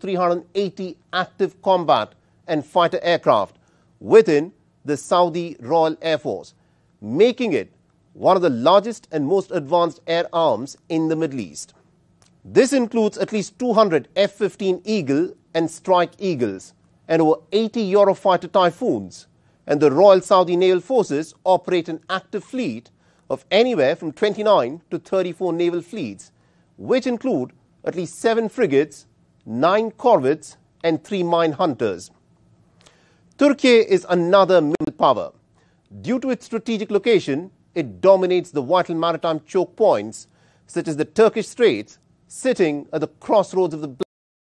380 active combat and fighter aircraft within the Saudi Royal Air Force, making it one of the largest and most advanced air arms in the Middle East. This includes at least 200 F-15 Eagle and Strike Eagles and over 80 Eurofighter Typhoons, and the Royal Saudi Naval Forces operate an active fleet of anywhere from 29 to 34 naval fleets, which include at least 7 frigates, 9 corvettes and 3 mine hunters. Turkey is another middle power. Due to its strategic location, it dominates the vital maritime choke points such as the Turkish Straits, sitting at the crossroads of the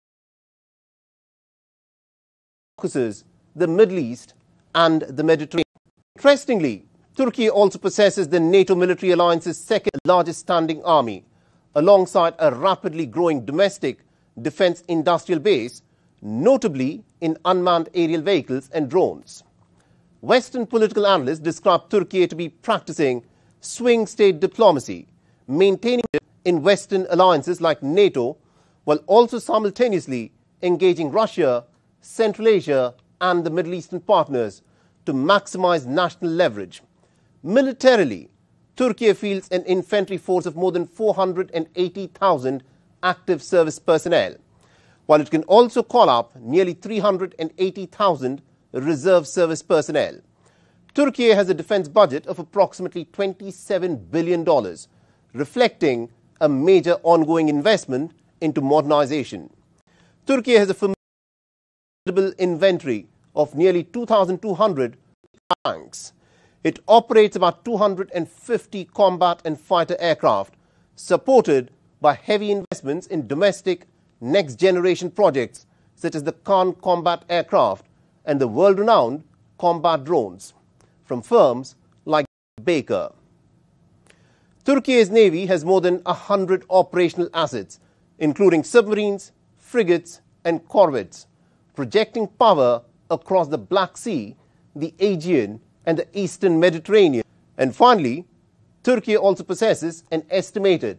Caucasus, the Middle East and the Mediterranean. Interestingly, Turkey also possesses the NATO military alliance's second largest standing army, alongside a rapidly growing domestic defense industrial base, notably in unmanned aerial vehicles and drones. Western political analysts describe Turkey to be practicing swing state diplomacy, maintaining it in Western alliances like NATO, while also simultaneously engaging Russia, Central Asia and the Middle Eastern partners to maximize national leverage. Militarily, Turkey fields an infantry force of more than 480,000 active service personnel, while it can also call up nearly 380,000 reserve service personnel. Turkey has a defense budget of approximately $27 billion, reflecting a major ongoing investment into modernization. Turkey has a formidable inventory of nearly 2,200 tanks. It operates about 250 combat and fighter aircraft, supported by heavy investments in domestic next-generation projects such as the Khan combat aircraft and the world-renowned combat drones from firms like Baker. Turkey's navy has more than 100 operational assets, including submarines, frigates and corvettes, projecting power across the Black Sea, the Aegean and the Eastern Mediterranean. And finally, Turkey also possesses an estimated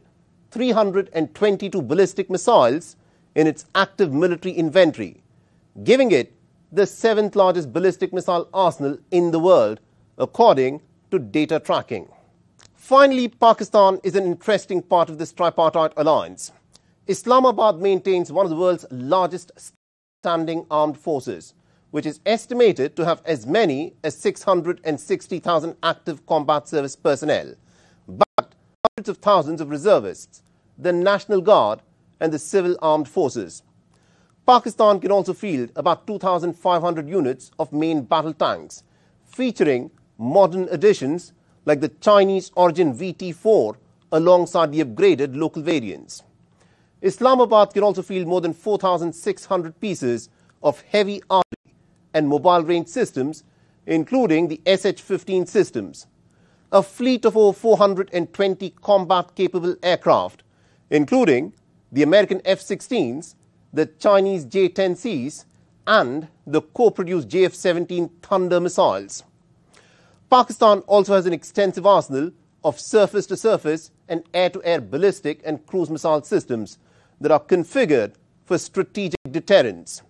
322 ballistic missiles in its active military inventory, giving it the 7th largest ballistic missile arsenal in the world, according to data tracking. Finally, Pakistan is an interesting part of this tripartite alliance. Islamabad maintains one of the world's largest standing armed forces, which is estimated to have as many as 660,000 active combat service personnel, but hundreds of thousands of reservists, the National Guard and the civil armed forces. Pakistan can also field about 2,500 units of main battle tanks, featuring modern additions like the Chinese origin VT-4 alongside the upgraded local variants. Islamabad can also field more than 4,600 pieces of heavy artillery and mobile range systems, including the SH-15 systems, a fleet of over 420 combat-capable aircraft, including the American F-16s, the Chinese J-10Cs, and the co-produced JF-17 Thunder missiles. Pakistan also has an extensive arsenal of surface-to-surface and air-to-air ballistic and cruise missile systems that are configured for strategic deterrence.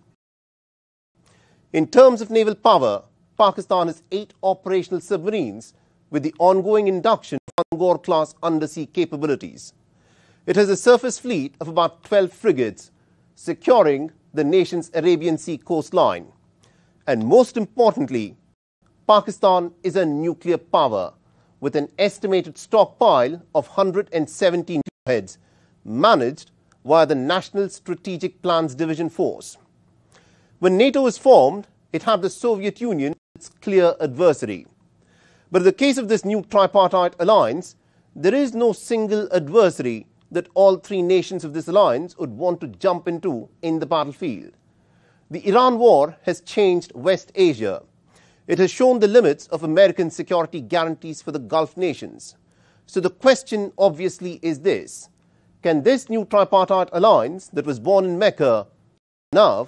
In terms of naval power, Pakistan has 8 operational submarines with the ongoing induction of Angkor-class undersea capabilities. It has a surface fleet of about 12 frigates, securing the nation's Arabian Sea coastline. And most importantly, Pakistan is a nuclear power with an estimated stockpile of 117 warheads managed via the National Strategic Plans Division Force. When NATO was formed, it had the Soviet Union as its clear adversary. But in the case of this new tripartite alliance, there is no single adversary that all 3 nations of this alliance would want to jump into in the battlefield. The Iran war has changed West Asia. It has shown the limits of American security guarantees for the Gulf nations. So the question obviously is this: can this new tripartite alliance that was born in Mecca now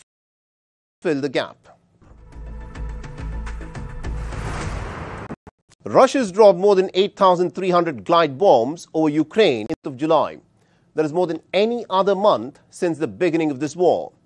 fill the gap? Russia's dropped more than 8,300 glide bombs over Ukraine in the month of July. That is more than any other month since the beginning of this war.